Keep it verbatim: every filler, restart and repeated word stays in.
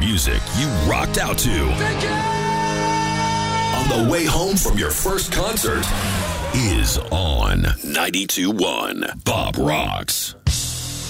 music you rocked out to. On the way home from your first concert is on ninety-two point one Pop Rocks.